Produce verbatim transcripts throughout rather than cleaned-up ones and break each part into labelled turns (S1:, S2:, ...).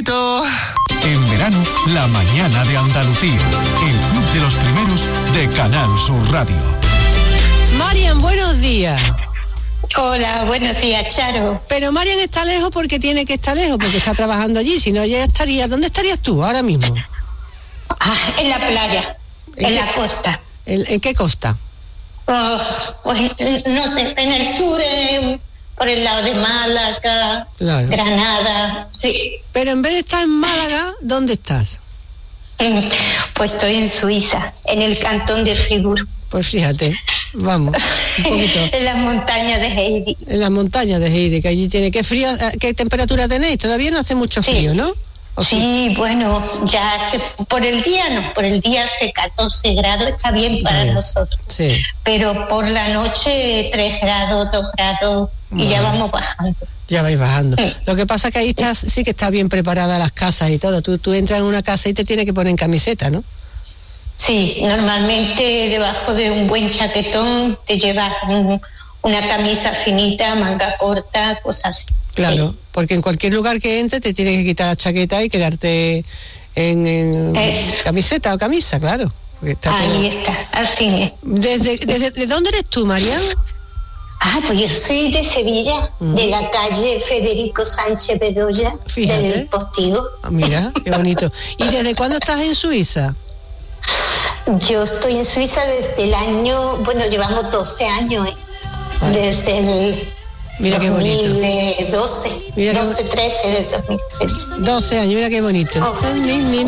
S1: Cafelito. En verano, la mañana de Andalucía. El club de los primeros de Canal Sur Radio.
S2: Marian, buenos días.
S3: Hola, buenos días, Charo.
S2: Pero Marian está lejos porque tiene que estar lejos, porque está trabajando allí. Si no, ya estaría. ¿Dónde estarías tú ahora mismo?
S3: Ah, en la playa, en, ¿En la costa.
S2: ¿En, ¿En qué costa?
S3: Oh, pues no sé, en el sur, eh, por el lado de Málaga, claro. Granada, sí.
S2: Pero en vez de estar en Málaga, ¿dónde estás?
S3: Pues estoy en Suiza, en el cantón de Fribourg.
S2: Pues fíjate, vamos, un poquito.
S3: En las montañas de Heidi.
S2: En las montañas de Heidi, que allí tiene. ¿Qué frío, qué temperatura tenéis? Todavía no hace mucho frío, sí. ¿No?
S3: Sí, sí, bueno, ya hace, por el día no, por el día hace catorce grados, está bien para bien. Nosotros.
S2: Sí.
S3: Pero por la noche tres grados, dos grados y bueno. Ya vamos bajando.
S2: Ya vais bajando. Sí. Lo que pasa es que ahí estás, sí que está bien preparada las casas y todo. Tú, tú entras en una casa y te tienes que poner en camiseta, ¿no?
S3: Sí, normalmente debajo de un buen chaquetón te llevas un, una camisa finita, manga corta, cosas así.
S2: Claro,
S3: sí.
S2: Porque en cualquier lugar que entres te tienes que quitar la chaqueta y quedarte en, en camiseta o camisa, claro.
S3: Está Ahí todo... está, así es.
S2: ¿Desde, desde, ¿De dónde eres tú, Marian?
S3: Ah, pues yo soy de Sevilla, uh-huh. de la calle Federico Sánchez Bedoya, Fíjate. Del Postigo.
S2: Ah, mira, qué bonito. ¿Y desde cuándo estás en Suiza?
S3: Yo estoy en Suiza desde el año, bueno, llevamos doce años, ¿eh? Vale. Desde el
S2: mira
S3: dos mil doce,
S2: mira
S3: doce, trece, del dos mil trece.
S2: doce años, mira qué bonito. Oh,
S3: ¿Quién, me,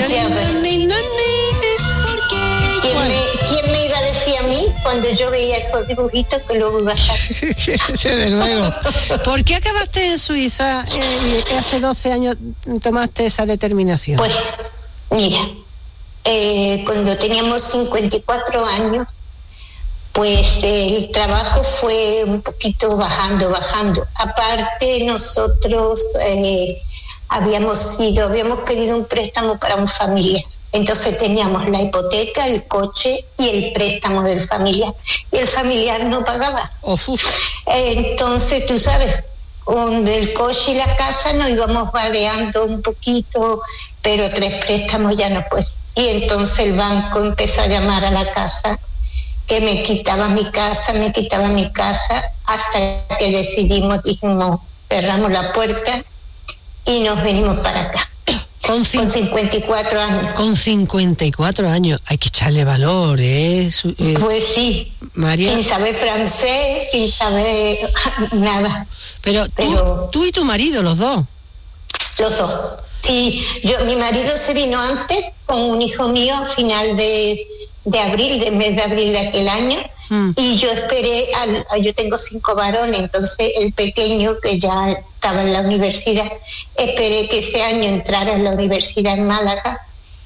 S3: ¿Quién me iba a decir a mí cuando yo veía esos dibujitos que luego iba a estar?
S2: De nuevo. ¿Por qué acabaste en Suiza eh, y hace doce años tomaste esa determinación?
S3: Pues, mira, eh, cuando teníamos cincuenta y cuatro años, pues el trabajo fue un poquito bajando, bajando. Aparte, nosotros eh, habíamos ido, habíamos pedido un préstamo para un familiar. Entonces teníamos la hipoteca, el coche y el préstamo del familiar. Y el familiar no pagaba.
S2: Uf.
S3: Entonces, tú sabes, con el coche y la casa nos íbamos vadeando un poquito, pero tres préstamos ya no puede. Y entonces el banco empezó a llamar a la casa, que me quitaba mi casa, me quitaba mi casa, hasta que decidimos, dijimos, cerramos la puerta y nos venimos para acá.
S2: Con, cin-
S3: con cincuenta y cuatro años.
S2: Con cincuenta y cuatro años, hay que echarle valor, ¿eh? Su, eh
S3: pues sí,
S2: María.
S3: Sin saber francés, sin saber nada.
S2: Pero, Pero tú, tú y tu marido, los dos.
S3: Los dos. Sí, yo, mi marido se vino antes con un hijo mío a final de, de abril, del mes de abril de aquel año, mm. y yo esperé, al, yo tengo cinco varones, entonces el pequeño que ya estaba en la universidad, esperé que ese año entrara en la universidad en Málaga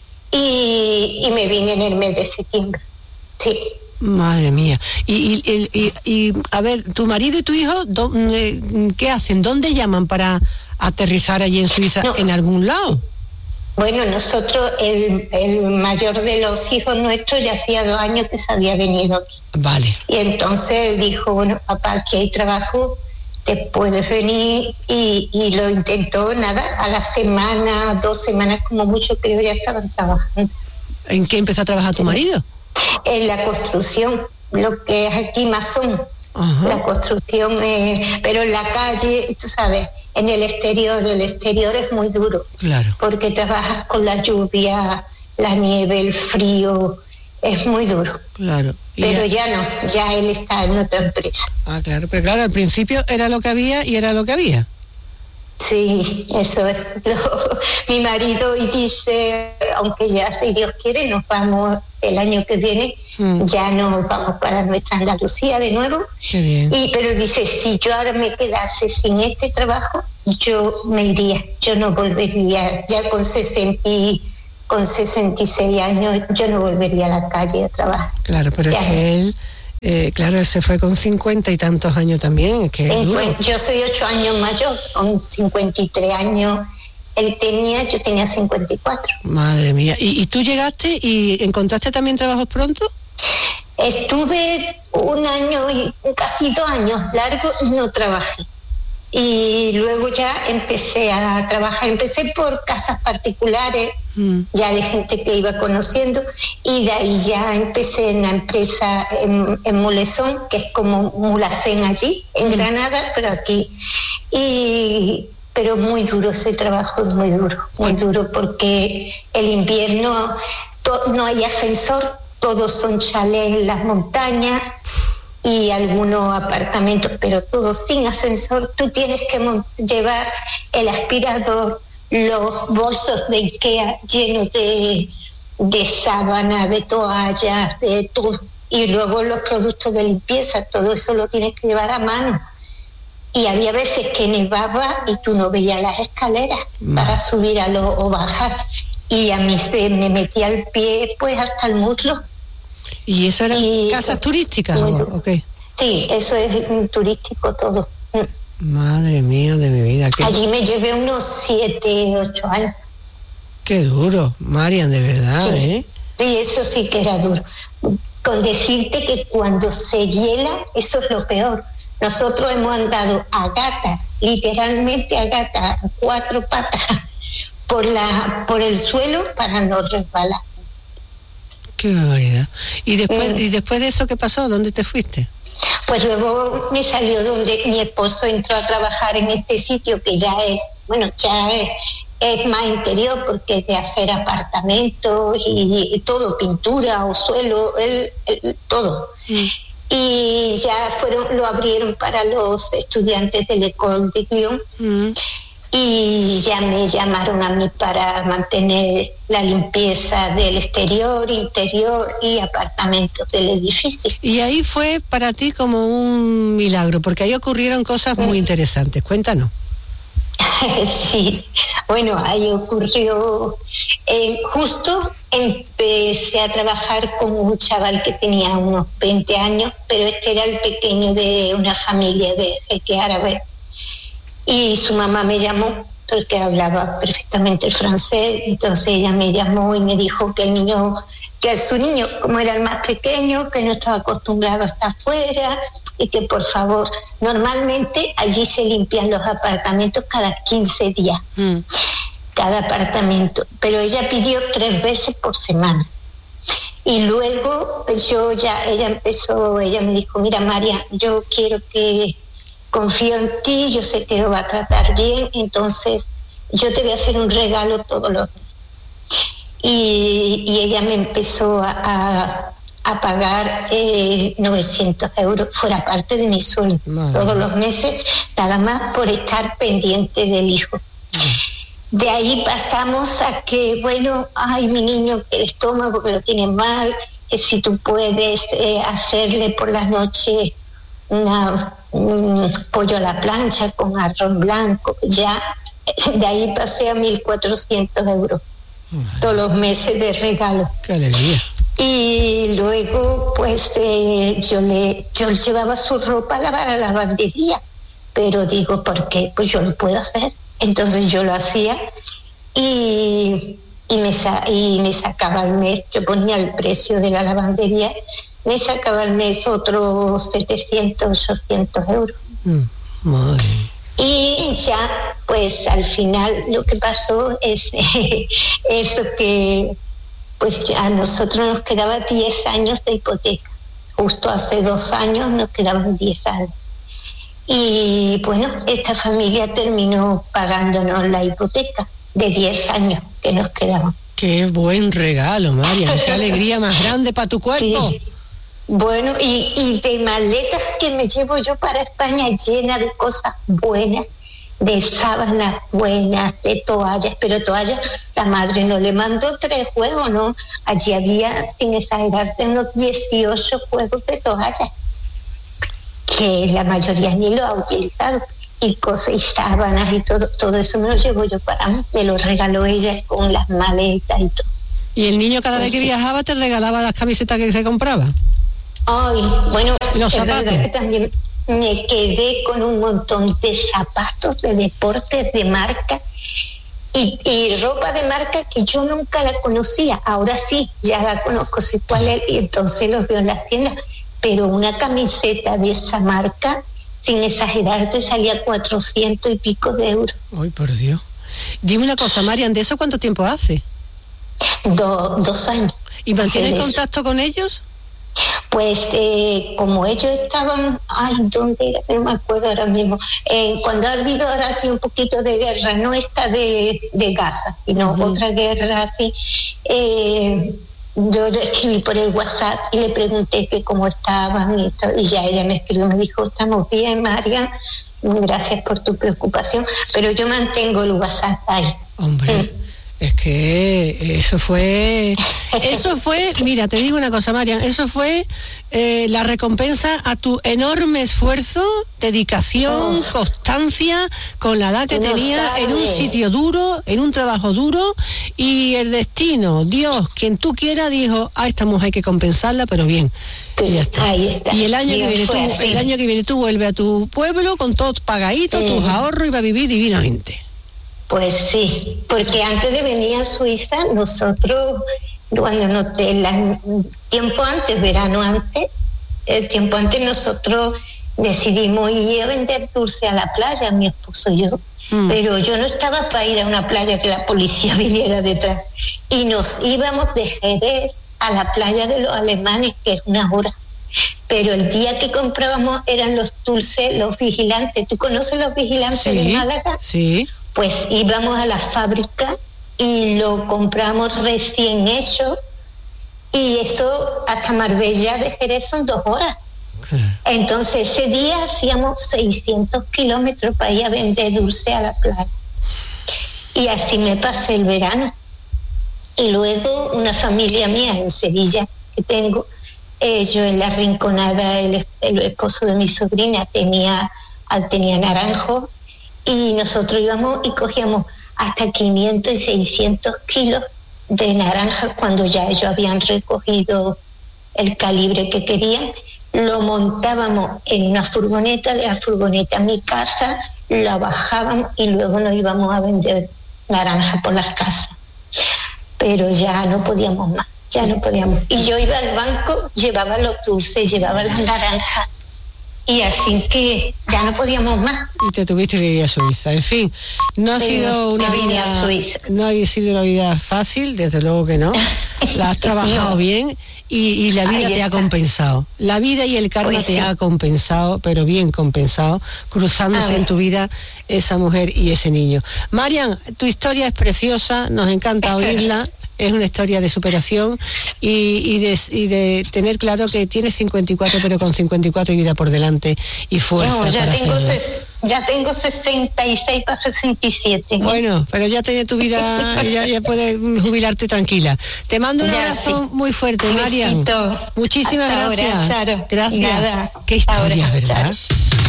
S3: y, y me vine en el mes de septiembre, sí.
S2: Madre mía. Y, y, y, y a ver, tu marido y tu hijo, ¿qué hacen? ¿Dónde llaman para aterrizar allí en Suiza? No. ¿En algún lado?
S3: Bueno, nosotros, el, el mayor de los hijos nuestros ya hacía dos años que se había venido aquí.
S2: Vale.
S3: Y entonces él dijo, bueno, papá, aquí hay trabajo, te puedes venir, y, y lo intentó, nada, a la semana, dos semanas como mucho, creo, ya estaban trabajando.
S2: ¿En qué empezó a trabajar tu marido?
S3: En la construcción, lo que es aquí masón. Ajá. La construcción, eh, pero en la calle, tú sabes, en el exterior, el exterior es muy duro.
S2: Claro.
S3: Porque trabajas con la lluvia, la nieve, el frío, es muy duro.
S2: Claro.
S3: Pero ya... ya no, ya él está en otra empresa.
S2: Ah, claro, pero claro, al principio era lo que había y era lo que había.
S3: Sí, eso es. Lo, mi marido y dice, aunque ya si Dios quiere nos vamos el año que viene, mm. ya nos vamos para nuestra Andalucía de nuevo.
S2: Qué bien.
S3: Y pero dice, si yo ahora me quedase sin este trabajo, yo me iría, yo no volvería, ya con sesenta con sesenta y seis años, yo no volvería a la calle a trabajar.
S2: Claro, pero ya. Es que él Eh, claro, él se fue con cincuenta y tantos años también. Es que es
S3: duro. Yo soy ocho años mayor, con cincuenta y tres años. Él tenía, yo tenía cincuenta y cuatro.
S2: Madre mía. ¿Y, y tú llegaste y encontraste también trabajos pronto?
S3: Estuve un año y casi dos años largos, no trabajé. Y luego ya empecé a trabajar, empecé por casas particulares, mm. ya de gente que iba conociendo, y de ahí ya empecé en la empresa en, en Mulesón, que es como Mulacén allí, en mm. Granada, pero aquí. Y, pero muy duro ese trabajo, es muy duro, muy duro, porque el invierno to, no hay ascensor, todos son chalés en las montañas, y algunos apartamentos, pero todos sin ascensor. Tú tienes que mont- llevar el aspirador, los bolsos de Ikea llenos de, de sábana, de toallas, de todo, y luego los productos de limpieza, todo eso lo tienes que llevar a mano. Y había veces que nevaba y tú no veías las escaleras no. para subir a lo, o bajar, y a mí se me metía el pie pues hasta el muslo.
S2: ¿Y eso eran y casas eso, turísticas? ¿O okay.
S3: Sí, eso es turístico todo.
S2: Madre mía de mi vida.
S3: ¿Qué? Allí me llevé unos siete, ocho años.
S2: Qué duro, Marian, de verdad,
S3: sí.
S2: ¿eh?
S3: Sí, eso sí que era duro. Con decirte que cuando se hiela, eso es lo peor. Nosotros hemos andado a gata, literalmente a gata, a cuatro patas, por, la, por el suelo para no resbalar.
S2: Qué barbaridad. ¿Y después, mm. ¿Y después de eso qué pasó? ¿Dónde te fuiste?
S3: Pues luego me salió donde mi esposo entró a trabajar en este sitio, que ya es, bueno, ya es, es más interior, porque es de hacer apartamentos y, y todo, pintura o suelo, el, el, todo. Mm. Y ya fueron, lo abrieron para los estudiantes del École de Lyon. Mm. Y ya me llamaron a mí para mantener la limpieza del exterior, interior y apartamentos del edificio.
S2: Y ahí fue para ti como un milagro, porque ahí ocurrieron cosas muy interesantes. Cuéntanos.
S3: Sí, bueno, ahí ocurrió, eh, justo empecé a trabajar con un chaval que tenía unos veinte años, pero este era el pequeño de una familia de jeque árabe. Y su mamá me llamó, porque hablaba perfectamente el francés, entonces ella me llamó y me dijo que el niño, que su niño, como era el más pequeño, que no estaba acostumbrado a estar afuera, y que por favor, normalmente allí se limpian los apartamentos cada quince días, mm. cada apartamento, pero ella pidió tres veces por semana. Y luego yo ya, ella empezó, ella me dijo, mira María, yo quiero que... confío en ti, yo sé que lo va a tratar bien, entonces yo te voy a hacer un regalo todos los meses. Y, y ella me empezó a, a, a pagar eh, novecientos euros, fuera parte de mi sueldo, Madre. todos los meses, nada más por estar pendiente del hijo. Madre. De ahí pasamos a que, bueno, ay, mi niño, que el estómago que lo tiene mal, que si tú puedes eh, hacerle por las noches una, un pollo a la plancha con arroz blanco, ya de ahí pasé a mil cuatrocientos euros Madre. Todos los meses de regalo.
S2: ¡Qué alegría!
S3: Y luego pues eh, yo le yo llevaba su ropa a lavar a la lavandería, pero digo, ¿por qué? Pues yo lo puedo hacer. Entonces yo lo hacía y, y, me, y me sacaba al mes, yo ponía el precio de la lavandería, me sacaba al mes otros setecientos, ochocientos euros.
S2: Mm,
S3: y ya, pues al final lo que pasó es eso que, pues ya a nosotros nos quedaba diez años de hipoteca. Justo hace dos años nos quedaban diez años. Y bueno, esta familia terminó pagándonos la hipoteca de diez años que nos quedaban.
S2: Qué buen regalo, María. Qué alegría más grande para tu cuerpo.
S3: Sí. Bueno, y, y de maletas que me llevo yo para España llena de cosas buenas, de sábanas buenas, de toallas, pero toallas, la madre no le mandó tres juegos, ¿no? Allí había, sin exagerarte, unos dieciocho juegos de toallas, que la mayoría ni lo ha utilizado, y cosas y sábanas y todo, todo eso me lo llevo yo para mí, me lo regaló ella con las maletas y todo.
S2: ¿Y el niño cada pues vez que sí. viajaba te regalaba las camisetas que se compraba?
S3: Ay, bueno,
S2: los zapatos.
S3: También me quedé con un montón de zapatos de deportes de marca y, y ropa de marca que yo nunca la conocía. Ahora sí, ya la conozco, sé cuál es, y entonces los veo en las tiendas. Pero una camiseta de esa marca sin exagerarte, salía cuatrocientos y pico de euros.
S2: Ay, por Dios. Dime una cosa, Marian, ¿de eso cuánto tiempo hace?
S3: Do, dos años.
S2: ¿Y mantienes contacto con ellos?
S3: Pues eh, como ellos estaban, ay, ¿dónde era? No me acuerdo ahora mismo. Eh, cuando ha habido ahora sí un poquito de guerra, no esta de, de Gaza, sino uh-huh. otra guerra así, eh, yo le escribí por el WhatsApp y le pregunté que cómo estaban y, todo, y ya ella me escribió, me dijo, estamos bien, María, gracias por tu preocupación, pero yo mantengo el WhatsApp ahí.
S2: Hombre. Mm. Es que eso fue, eso fue, mira, te digo una cosa, Marian, eso fue eh, la recompensa a tu enorme esfuerzo, dedicación, oh. constancia, con la edad que no tenía, sabe. En un sitio duro, en un trabajo duro, y el destino, Dios, quien tú quieras, dijo, a esta mujer hay que compensarla, pero bien. Y ya está.
S3: Ahí está.
S2: Y el año
S3: Dios
S2: que viene tú,
S3: así.
S2: el año que viene tú vuelve a tu pueblo con todo pagadito, mm. tus ahorros, y va a vivir divinamente.
S3: Pues sí, porque antes de venir a Suiza, nosotros, cuando no, el tiempo antes, verano antes, el tiempo antes nosotros decidimos ir a vender dulce a la playa, mi esposo y yo. Mm. Pero yo no estaba para ir a una playa que la policía viniera detrás. Y nos íbamos de Jerez a la playa de los alemanes, que es una hora. Pero el día que comprábamos eran los dulces, los vigilantes. ¿Tú conoces los vigilantes
S2: sí,
S3: de Málaga?
S2: Sí.
S3: Pues íbamos a la fábrica y lo compramos recién hecho, y eso hasta Marbella de Jerez son dos horas. Entonces ese día hacíamos seiscientos kilómetros para ir a vender dulce a la playa. Y así me pasé el verano. Y luego una familia mía en Sevilla que tengo, eh, yo en la Rinconada, el, el esposo de mi sobrina tenía, tenía naranjo, y nosotros íbamos y cogíamos hasta quinientos y seiscientos kilos de naranja cuando ya ellos habían recogido el calibre que querían. Lo montábamos en una furgoneta, de la furgoneta a mi casa, la bajábamos y luego nos íbamos a vender naranja por las casas. Pero ya no podíamos más, ya no podíamos. Y yo iba al banco, llevaba los dulces, llevaba las naranjas. Y así que ya no podíamos más.
S2: Y te tuviste que ir a Suiza. En fin, no ha
S3: sí,
S2: sido una vida
S3: Suiza.
S2: No ha sido una vida fácil, desde luego que no. La has trabajado no. bien y, y la vida Ahí te está. ha compensado. La vida y el karma pues te sí. ha compensado, pero bien compensado, cruzándose en tu vida esa mujer y ese niño. Marian, tu historia es preciosa, nos encanta oírla. Es una historia de superación y, y, de, y de tener claro que tienes cincuenta y cuatro, pero con cincuenta y cuatro y vida por delante y fuerza.
S3: No, ya,
S2: para
S3: tengo
S2: hacerlo.
S3: ses, ya tengo sesenta y seis para sesenta y siete. ¿no?
S2: Bueno, pero ya tienes tu vida, ya, ya puedes jubilarte tranquila. Te mando un ya, abrazo sí. muy fuerte, Marian. Muchísimas
S3: Hasta
S2: gracias.
S3: Ahora, Charo.
S2: Gracias.
S3: Nada.
S2: Qué historia,
S3: ahora,
S2: ¿verdad?
S3: Charo.